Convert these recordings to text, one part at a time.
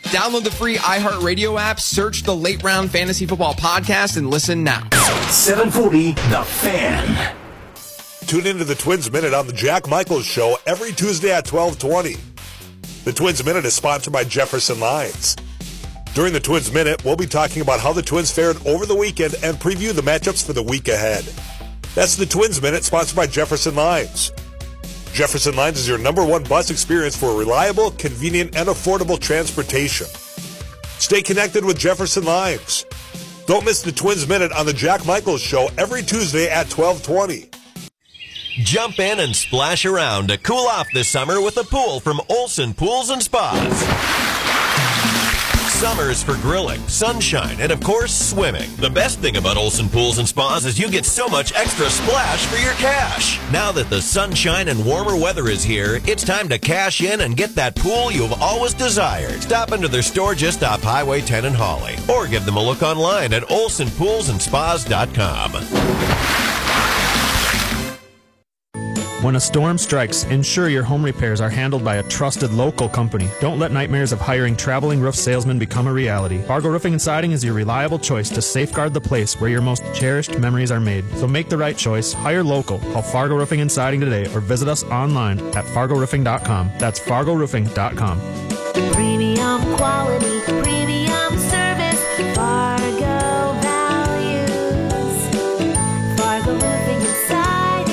Download the free iHeartRadio app, search the Late Round Fantasy Football Podcast, and listen now. 740 The Fan. Tune into the Twins Minute on the Jack Michaels Show every Tuesday at 12:20. The Twins Minute is sponsored by Jefferson Lines. During the Twins Minute, we'll be talking about how the Twins fared over the weekend and preview the matchups for the week ahead. That's the Twins Minute, sponsored by Jefferson Lines. Jefferson Lines is your #1 bus experience for reliable, convenient, and affordable transportation. Stay connected with Jefferson Lines. Don't miss the Twins Minute on the Jack Michaels Show every Tuesday at 12:20. Jump in and splash around to cool off this summer with a pool from Olsen Pools and Spas. Summers for grilling, sunshine, and of course, swimming. The best thing about Olsen Pools and Spas is you get so much extra splash for your cash. Now that the sunshine and warmer weather is here, it's time to cash in and get that pool you've always desired. Stop into their store just off Highway 10 in Hawley, or give them a look online at olsenpoolsandspas.com. When a storm strikes, ensure your home repairs are handled by a trusted local company. Don't let nightmares of hiring traveling roof salesmen become a reality. Fargo Roofing and Siding is your reliable choice to safeguard the place where your most cherished memories are made. So make the right choice. Hire local. Call Fargo Roofing and Siding today or visit us online at fargoroofing.com. That's fargoroofing.com. Premium quality, premium service, Fargo values. Fargo Roofing and Siding.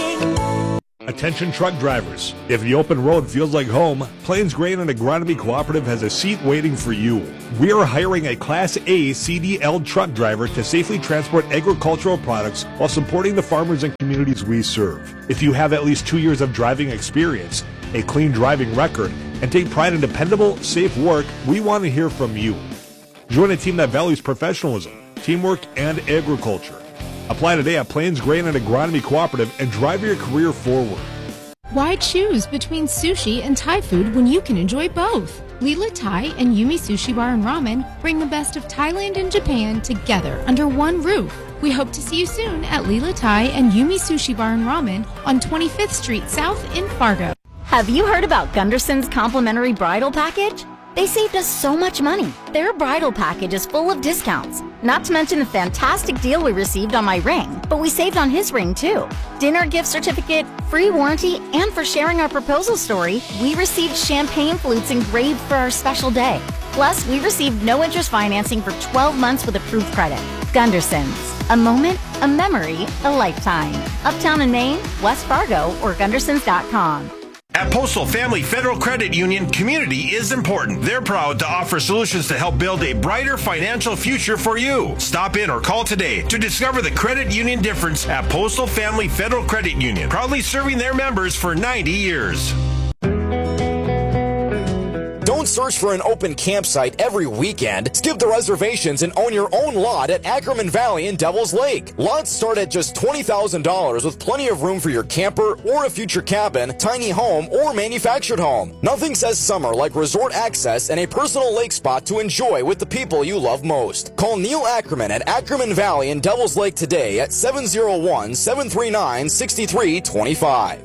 Attention truck drivers. If the open road feels like home, Plains Grain and Agronomy Cooperative has a seat waiting for you. We are hiring a Class A CDL truck driver to safely transport agricultural products while supporting the farmers and communities we serve. If you have at least 2 years of driving experience, a clean driving record, and take pride in dependable, safe work, we want to hear from you. Join a team that values professionalism, teamwork, and agriculture. Apply today at Plains Grain and Agronomy Cooperative and drive your career forward. Why choose between sushi and Thai food when you can enjoy both? Lila Thai and Yumi Sushi Bar and Ramen bring the best of Thailand and Japan together under one roof. We hope to see you soon at Lila Thai and Yumi Sushi Bar and Ramen on 25th Street South in Fargo. Have you heard about Gunderson's complimentary bridal package? They saved us so much money. Their bridal package is full of discounts. Not to mention the fantastic deal we received on my ring, but we saved on his ring too. Dinner gift certificate, free warranty, and for sharing our proposal story, we received champagne flutes engraved for our special day. Plus, we received no interest financing for 12 months with approved credit. Gunderson's. A moment, a memory, a lifetime. Uptown in Maine, West Fargo, or Gundersons.com. At Postal Family Federal Credit Union, community is important. They're proud to offer solutions to help build a brighter financial future for you. Stop in or call today to discover the credit union difference at Postal Family Federal Credit Union, proudly serving their members for 90 years. Don't search for an open campsite every weekend. Skip the reservations and own your own lot at Ackerman Valley in Devil's Lake. Lots start at just $20,000 with plenty of room for your camper or a future cabin, tiny home, or manufactured home. Nothing says summer like resort access and a personal lake spot to enjoy with the people you love most. Call Neil Ackerman at Ackerman Valley in Devil's Lake today at 701-739-6325.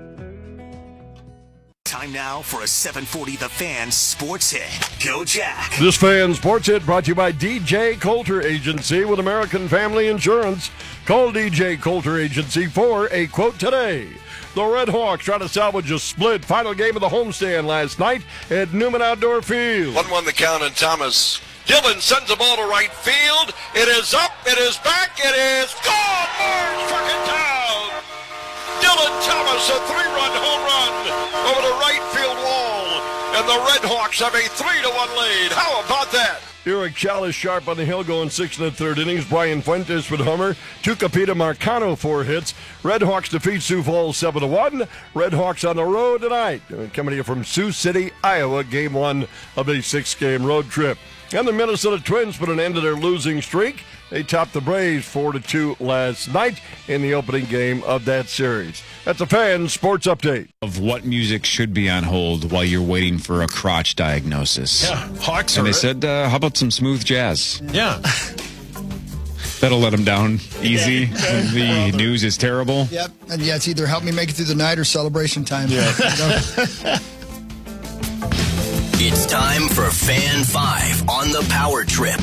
Time now for a 740 The Fan Sports Hit. Go Jack. This Fan Sports Hit brought to you by DJ Coulter Agency with American Family Insurance. Call DJ Coulter Agency for a quote today. The Red Hawks try to salvage a split. Final game of the homestand last night at Newman Outdoor Field. 1-1 the count, and Thomas Dillon sends the ball to right field. It is up, it is back, it is gone! Barnes struck it down! Dylan Thomas, a 3-run home run over the right field wall, and the Red Hawks have a 3-1 lead. How about that? Eric Chalice sharp on the hill going 6 in the third innings. Brian Fuentes with homer. Tucapita Marcano 4 hits. Red Hawks defeat Sioux Falls 7-1. Red Hawks on the road tonight. Coming to you from Sioux City, Iowa. Game 1 of a 6-game road trip. And the Minnesota Twins put an end to their losing streak. They topped the Braves 4-2 last night in the opening game of that series. That's a Fan Sports Update. Of what music should be on hold while you're waiting for a crotch diagnosis. Yeah, Hawks and are... they said, how about some smooth jazz? Yeah. That'll let them down easy when the news is terrible. Yep, and yeah, it's either help me make it through the night or celebration time. Yeah. It's time for Fan 5 on the Power Trip.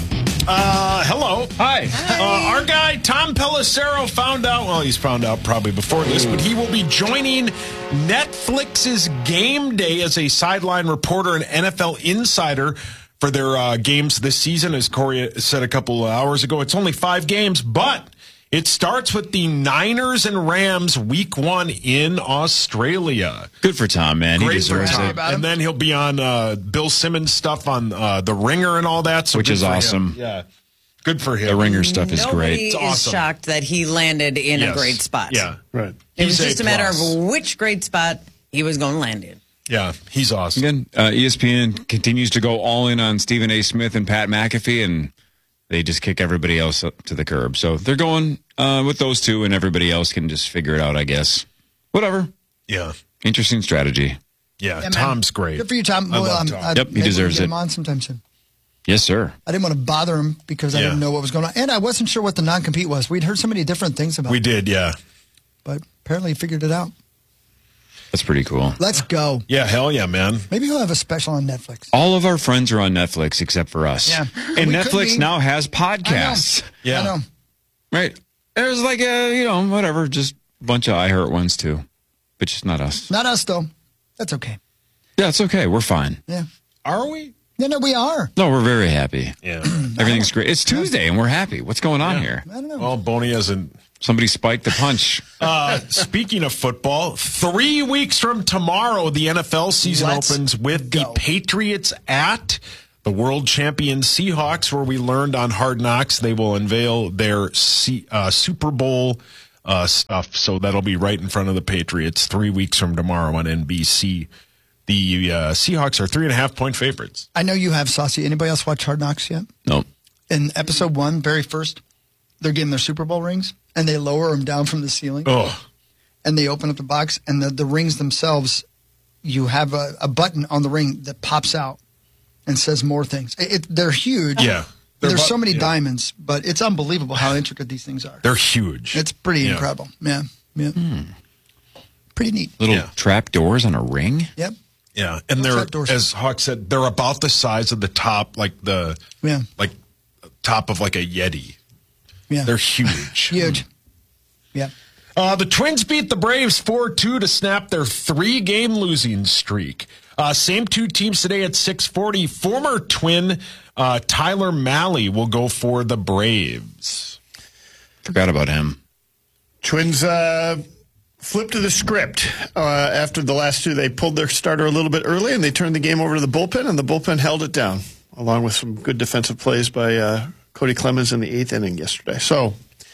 Hello. Hi. Our guy, Tom Pelissero, found out, well, he's found out probably before this, but he will be joining Netflix's Game Day as a sideline reporter and NFL insider for their games this season. As Corey said a couple of hours ago, it's only 5 games, but it starts with the Niners and Rams week 1 in Australia. Good for Tom, man. He deserves it. And then he'll be on Bill Simmons stuff on The Ringer and all that. So which is awesome. Yeah. Good for him. The Ringer stuff is great. Nobody It's is awesome. shocked that he landed in a great spot. Yeah. Right. It was He's just a matter A+. of which great spot he was going to land in. Yeah, he's awesome. Again, ESPN continues to go all in on Stephen A. Smith and Pat McAfee, and they just kick everybody else up to the curb. So they're going with those two, and everybody else can just figure it out, I guess. Whatever. Yeah. Interesting strategy. Yeah, man. Tom's great. Good for you, Tom. I love Tom. Yep, he maybe deserves we'll get it. him on sometime soon. Yes, sir. I didn't want to bother him because I didn't know what was going on. And I wasn't sure what the non-compete was. We'd heard so many different things about it. We did, yeah. But apparently he figured it out. That's pretty cool. Let's go. Yeah, hell yeah, man. Maybe he'll have a special on Netflix. All of our friends are on Netflix except for us. Yeah. And We could Netflix be. now has podcasts. Yeah. I know. Right. There's like whatever, just a bunch of iHeart ones too. But just not us. Not us, though. That's okay. Yeah, it's okay. We're fine. Yeah. Are we? Yeah, no, we are. No, we're very happy. Yeah. Everything's great. It's Tuesday and we're happy. What's going on here? I don't know. Well, Boney hasn't. Somebody spiked the punch. Speaking of football, 3 weeks from tomorrow, the NFL season Let's opens with the Patriots at the world champion Seahawks, where we learned on Hard Knocks they will unveil their Super Bowl stuff. So that'll be right in front of the Patriots 3 weeks from tomorrow on NBC. The Seahawks are 3.5-point favorites. I know you have, Saucy. Anybody else watch Hard Knocks yet? No. In episode 1, very first, they're getting their Super Bowl rings, and they lower them down from the ceiling. Oh. And they open up the box, and the rings themselves, you have a button on the ring that pops out and says more things. They're huge. Yeah. There's so many diamonds, but it's unbelievable how intricate these things are. They're huge. It's pretty incredible. Yeah. Yeah. Pretty neat. Little trap doors on a ring? Yep. Yeah, and they're, as Hawk said, they're about the size of the top, like top of like a Yeti. Yeah. They're huge. Huge. Yeah. The Twins beat the Braves 4-2 to snap their 3-game losing streak. Same two teams today at 6:40. Former Twin Tyler Mahle will go for the Braves. Forgot about him. Twins flipped to the script. After the last two, they pulled their starter a little bit early, and they turned the game over to the bullpen, and the bullpen held it down, along with some good defensive plays by Cody Clemens in the 8th inning yesterday. So,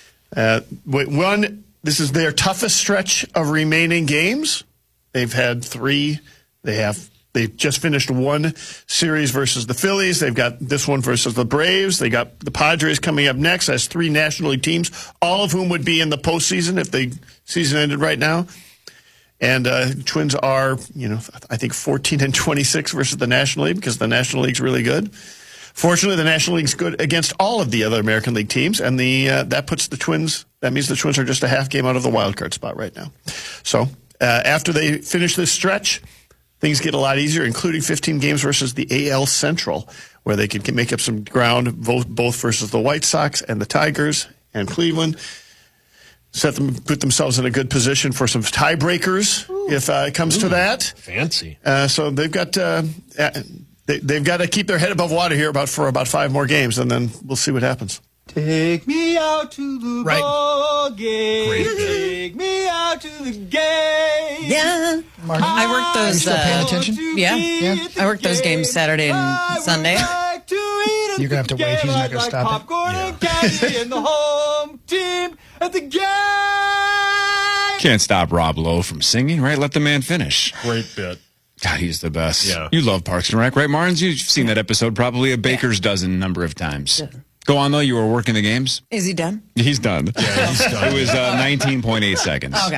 this is their toughest stretch of remaining games. They've had 3. They've just finished one series versus the Phillies. They've got this one versus the Braves. They got the Padres coming up next. That's 3 National League teams, all of whom would be in the postseason if the season ended right now. And Twins are, I think 14-26 versus the National League because the National League's really good. Fortunately, the National League's good against all of the other American League teams, and that puts the Twins. That means the Twins are just a half game out of the wild card spot right now. So after they finish this stretch, things get a lot easier, including 15 games versus the AL Central, where they can make up some ground, both versus the White Sox and the Tigers and Cleveland. Put themselves in a good position for some tiebreakers if it comes to that. Fancy. So they've got they've got to keep their head above water here for about 5 more games, and then we'll see what happens. Take me out to the ball game. Take me out to the game. Yeah. I worked those. Are you still paying attention? Yeah. I worked those games Saturday and Sunday. You're going to have to wait. He's not going to stop popcorn and candy and the home team at the game. Can't stop Rob Lowe from singing, right? Let the man finish. Great bit. God, he's the best. Yeah. You love Parks and Rec, right, Marnes? You've seen that episode probably a baker's dozen number of times. Yeah. Go on, though. You were working the games? Is he done? He's done. Yeah, he's done. It was 19.8 seconds. Okay.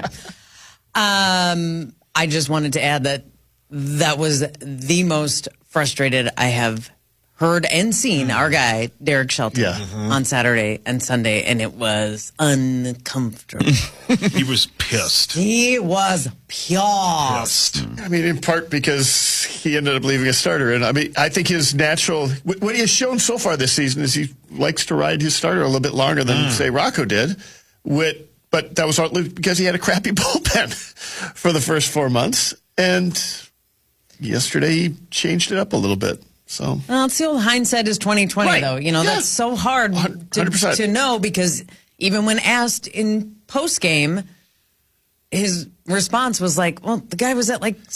I just wanted to add that was the most frustrated I have heard and seen our guy, Derek Shelton, on Saturday and Sunday, and it was uncomfortable. He was pissed. He was pissed. I mean, in part because he ended up leaving a starter. And I mean, I think his natural, what he has shown so far this season is he likes to ride his starter a little bit longer than, say, Rocco did. But that was because he had a crappy bullpen for the first 4 months. And yesterday he changed it up a little bit. So, well, it's the old hindsight is 2020, Right. though. You know, that's so hard 100%. to know because even when asked in post-game, his response was like, well, the guy was at like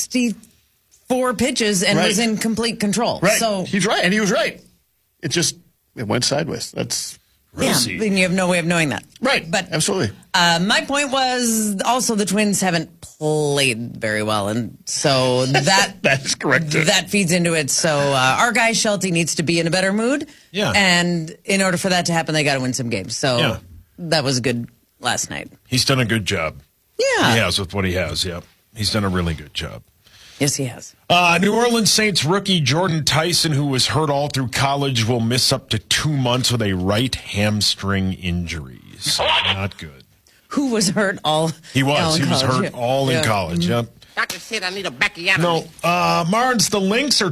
64 pitches and was in complete control. Right. So he's right. And he was right. It went sideways. That's and you have no way of knowing that. Right. But absolutely. My point was also the Twins haven't played very well. And so that's correct. That feeds into it. So our guy Shelty needs to be in a better mood. Yeah. And in order for that to happen, they got to win some games. So that was good last night. He's done a good job. Yeah. He has with what he has, He's done a really good job. Yes, he has. New Orleans Saints rookie Jordan Tyson, who was hurt all through college, will miss up to 2 months with a right hamstring injury. So not good. Who was hurt all? He was. in He was college. hurt all in college. Yep. Doctor said I need a bacchiotomy. No, Marnes, the Lynx are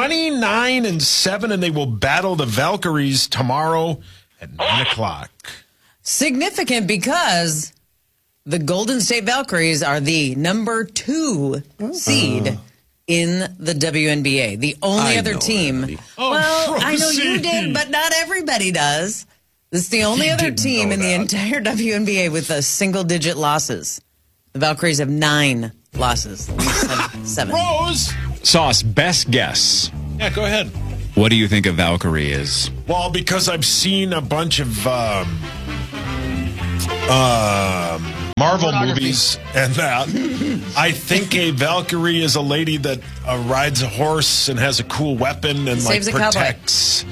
29-7, and they will battle the Valkyries tomorrow at 9:00. Significant because the Golden State Valkyries are the number 2 seed in the WNBA. The only other team. Well, I know you did, but not everybody does. This is the only other team in the entire WNBA with a single-digit losses. The Valkyries have 9 losses. 7. Rose! Sauce, best guess. Yeah, go ahead. What do you think a Valkyrie is? Well, because I've seen a bunch of Marvel movies and that, I think a Valkyrie is a lady that rides a horse and has a cool weapon and Saves a cowboy. protects.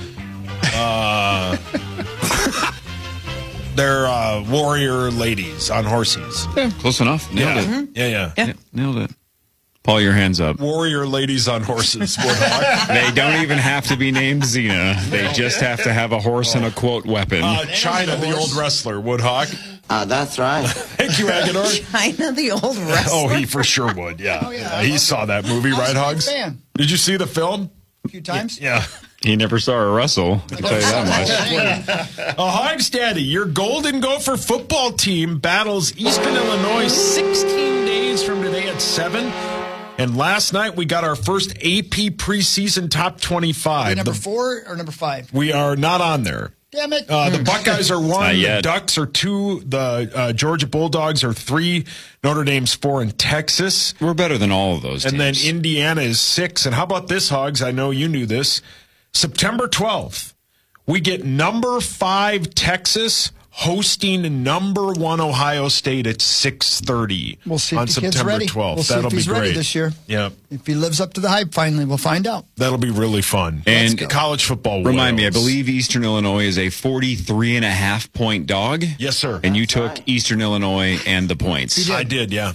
They're warrior ladies on horses. Yeah, close enough. Nailed it. Yeah. Nailed it. Paul, your hands up. Warrior ladies on horses. Woodhawk. They don't even have to be named Xena. They just have to have a horse and a quote weapon. China, the old wrestler, Woodhawk. That's right. Thank you, Agador. China, the old wrestler. Oh, he for sure would, he saw that movie, right, Hogs? Fan. Did you see the film? A few times. Yeah. He never saw her wrestle, I can tell you that much. Hogs Daddy, your Golden Gopher football team battles Eastern Illinois 16 days from today at 7. And last night we got our first AP preseason top 25. Number 4 or number 5? We are not on there. Damn it. The Buckeyes are 1, Not the yet. Ducks are 2, the Georgia Bulldogs are 3, Notre Dame's 4, and Texas. We're better than all of those teams. And then Indiana is 6. And how about this, Hogs? I know you knew this. September 12th, we get number 5 Texas hosting number 1 Ohio State at 6:30 We'll see on if the kid's September ready. 12th. We'll see That'll if he's be great ready this year. Yeah, If he lives up to the hype, finally, we'll find out. that'll be really fun. And college football. Remind me, I Wales. believe Eastern Illinois is a 43.5 point dog. Yes, sir. And you took Eastern Illinois and the points. I did, yeah.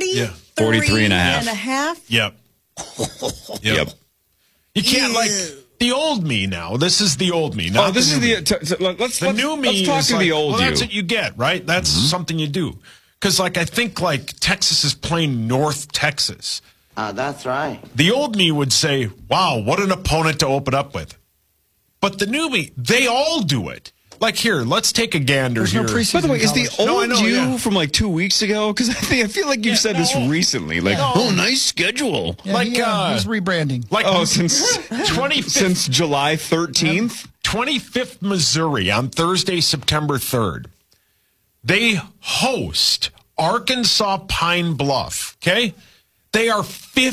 43 and a half. Yep. Yep. You can't like the old me now. This is the old me. Not This is new the. me. Let's New me. Let's talk is to like, the old well, you. that's what you get, right? That's something you do. Because, like, I think like Texas is playing North Texas. That's right. The old me would say, "Wow, what an opponent to open up with." But the new me, they all do it. Like here, let's take a gander There's here. no preseason By the way, is the college. old No, I know, you yeah. from like 2 weeks ago? Because I feel like you've said this recently. Like, nice schedule. Yeah, like, he's rebranding. Like since 25th, since July 13th. 25th Missouri on Thursday, September 3rd. They host Arkansas Pine Bluff. Okay, they are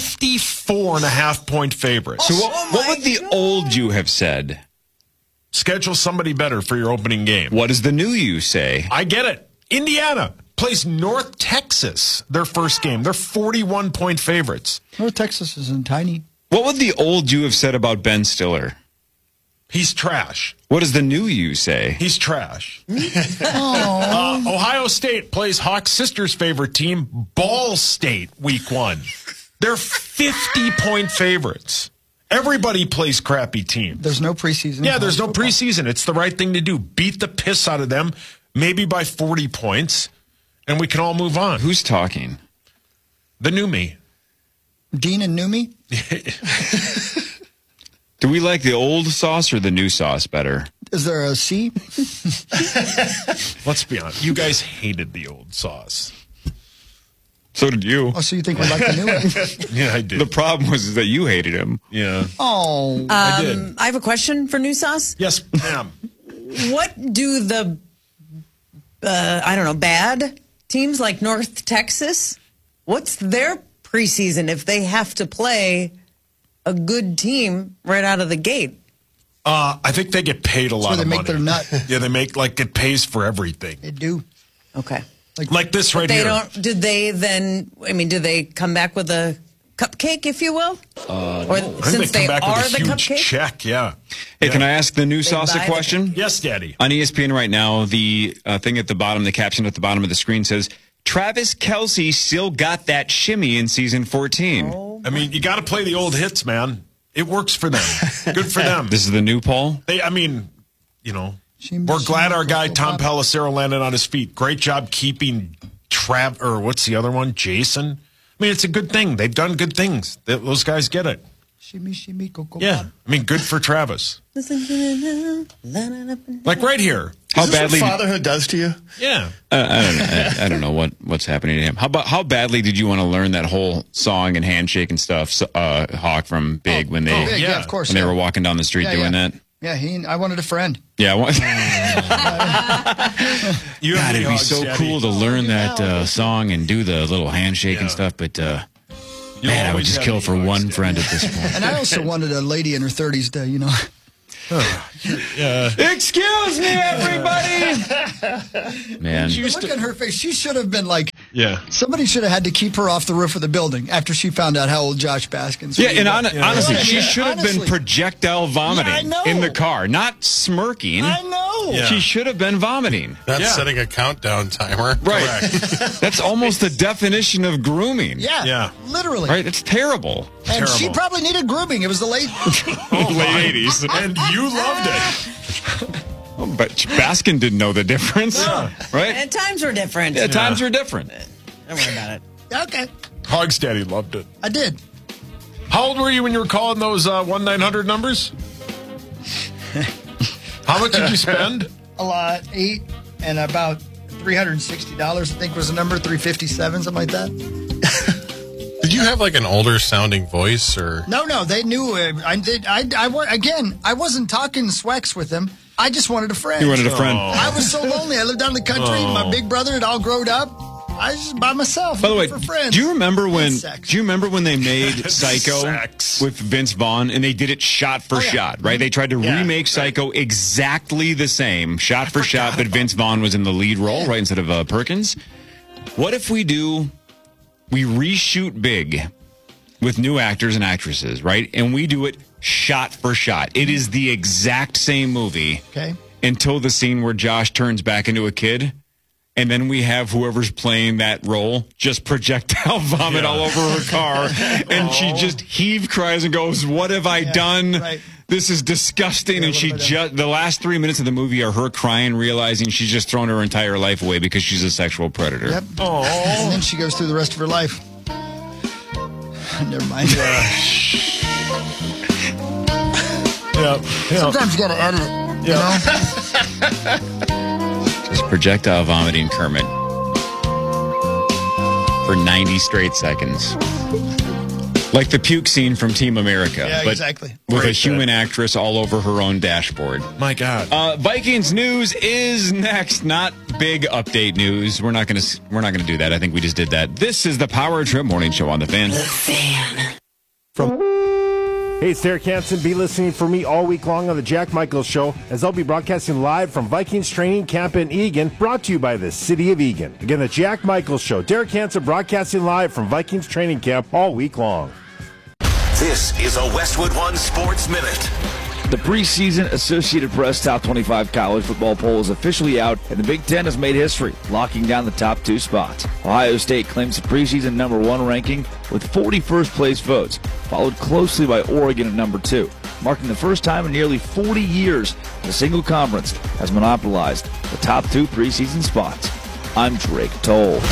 54.5 point favorites. So what would the old you have said? Schedule somebody better for your opening game. What does the new you say? I get it. Indiana plays North Texas their first game. They're 41 point favorites. North Texas isn't tiny. What would the old you have said about Ben Stiller? He's trash. What does the new you say? He's trash. Ohio State plays Hawks' sister's favorite team, Ball State, week 1. They're 50 point favorites. Everybody plays crappy teams. There's no preseason. Yeah, there's no preseason. It's the right thing to do. Beat the piss out of them, maybe by 40 points, and we can all move on. Who's talking? The new me. Dean and Numi? Do we like the old sauce or the new sauce better? Is there a C? Let's be honest. You guys hated the old sauce. So did you. Oh, so you think we like the new one? Yeah, I did. The problem was that you hated him. Yeah. Oh. I did. I have a question for New Sauce. Yes, ma'am. What do the, bad teams like North Texas, what's their preseason if they have to play a good team right out of the gate? I think they get paid a lot of money. they make their nut. Yeah, they make, it pays for everything. They do. Okay. Like this right here. Do they come back with a cupcake, if you will? I think they come back with a huge check, yeah. Hey, can I ask the new sauce a question? Yes, Daddy. On ESPN right now, the thing at the bottom, the caption at the bottom of the screen says, Travis Kelce still got that shimmy in season 14. I mean, you got to play the old hits, man. It works for them. Good for them. This is the new poll? We're glad our guy Tom Pelissero landed on his feet. Great job keeping what's the other one? Jason. I mean, it's a good thing. They've done good things. Those guys get it. Shimmy, shimmy, cocoa. Yeah. I mean, good for Travis. Like right here. How badly fatherhood does to you? Yeah. I don't know what's happening to him. How badly did you want to learn that whole song and handshake and stuff, Hawk from Big, when they of course, when they were walking down the street doing that? Yeah, I wanted a friend. Yeah. God, it'd be so cool to learn that song and do the little handshake and stuff, but man, I would just kill for one friend at this point. And I also wanted a lady in her 30s to, Excuse me, everybody. Man, look at her face. She should have been like, yeah. Somebody should have had to keep her off the roof of the building after she found out how old Josh Baskins was. Yeah, and honestly, she should have been projectile vomiting in the car, not smirking. I know. Yeah. She should have been vomiting. That's setting a countdown timer. Right. That's almost the definition of grooming. Yeah. Literally. Right? It's terrible. And she probably needed grooming. It was the late 80s. And you loved it. But Baskin didn't know the difference. Right? And times were different. Yeah, times were different. Don't worry about it. Okay. Hog's daddy loved it. I did. How old were you when you were calling those 1-900 numbers? How much did you spend? A lot. 8 and about $360, I think was the number, 357, something like that. Did you have like an older sounding voice or? No, they knew. I wasn't talking Swex with them. I just wanted a friend. You wanted a friend. I was so lonely. I lived down in the country. My big brother had all grown up. I was just by myself. By the way, for friends. do you remember when they made Psycho with Vince Vaughn and they did it shot for shot, right? They tried to remake Psycho exactly the same, shot for shot, but Vince Vaughn was in the lead role, right, instead of Perkins. What if we reshoot Big with new actors and actresses, right? And we do it shot for shot. It is the exact same movie until the scene where Josh turns back into a kid. And then we have whoever's playing that role just projectile vomit all over her car. And she just cries and goes, "What have I done? Right. This is disgusting." And the last 3 minutes of the movie are her crying, realizing she's just thrown her entire life away because she's a sexual predator. Yep. And then she goes through the rest of her life. Never mind. Sometimes you got to edit it. You know? Just projectile vomiting Kermit for 90 straight seconds. Like the puke scene from Team America. Yeah, but exactly. With a human actress all over her own dashboard. My God. Vikings news is next. Not big update news. We're not gonna do that. I think we just did that. This is the Power Trip Morning Show on The Fan. Hey, it's Derek Hansen. Be listening for me all week long on the Jack Michaels Show, as I'll be broadcasting live from Vikings Training Camp in Eagan, brought to you by the City of Eagan. Again, the Jack Michaels Show. Derek Hansen broadcasting live from Vikings Training Camp all week long. This is a Westwood One Sports Minute. The preseason Associated Press Top 25 college football poll is officially out, and the Big Ten has made history, locking down the top 2 spots. Ohio State claims the preseason #1 ranking, with 40 first-place votes, followed closely by Oregon at number 2, marking the first time in nearly 40 years a single conference has monopolized the top 2 preseason spots. I'm Drake Toll.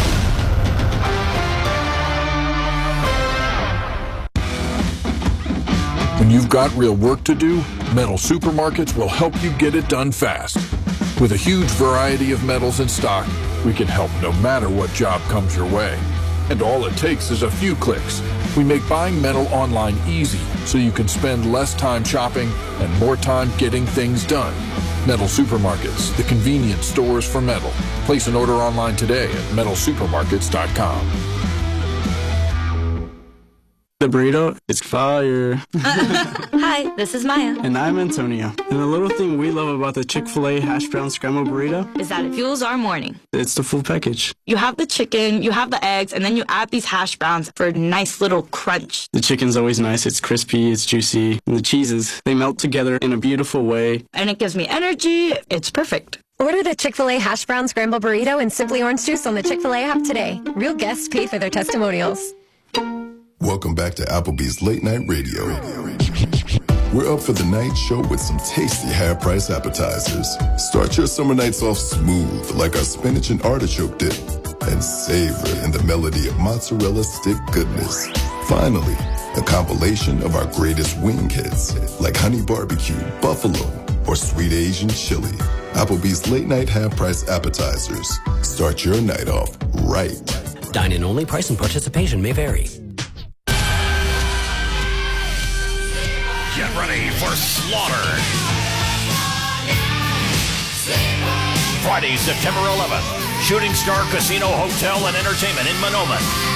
When you've got real work to do, Metal Supermarkets will help you get it done fast. With a huge variety of metals in stock, we can help no matter what job comes your way. And all it takes is a few clicks. We make buying metal online easy so you can spend less time shopping and more time getting things done. Metal Supermarkets, the convenience stores for metal. Place an order online today at metalsupermarkets.com. The burrito is fire. Hi, this is Maya. And I'm Antonio. And the little thing we love about the Chick-fil-A hash brown scrambled burrito is that it fuels our morning. It's the full package. You have the chicken, you have the eggs, and then you add these hash browns for a nice little crunch. The chicken's always nice. It's crispy, it's juicy. And the cheeses, they melt together in a beautiful way. And it gives me energy. It's perfect. Order the Chick-fil-A hash brown scrambled burrito and Simply Orange Juice on the Chick-fil-A app today. Real guests pay for their testimonials. Welcome back to Applebee's Late Night Radio. We're up for the night show with some tasty half-price appetizers. Start your summer nights off smooth like our spinach and artichoke dip, and savor in the melody of mozzarella stick goodness. Finally, a compilation of our greatest wing hits like honey barbecue, buffalo, or sweet Asian chili. Applebee's Late Night half-price appetizers. Start your night off right. Dine-in only. Price and participation may vary. Get ready for slaughter. Friday, September 11th. Shooting Star Casino Hotel and Entertainment in Manoma.